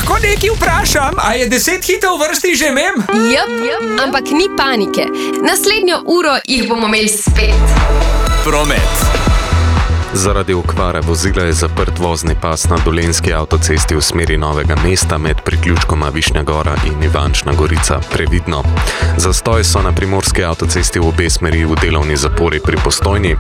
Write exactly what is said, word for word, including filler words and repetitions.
lahko nekaj vprašam? A je deset hitov v vrsti že mem? Jep, jep, ampak ni panike. Naslednjo uro jih bomo imeli spet. Promet. Zaradi okvare vozila je zaprt vozni pas na Dolenjski avtocesti v smeri Novega mesta med priključkoma Višnja Gora in Ivančna Gorica. Previdno. Zastoj so na primorski avtocesti v obe smeri v delovni zapori pri Postojni,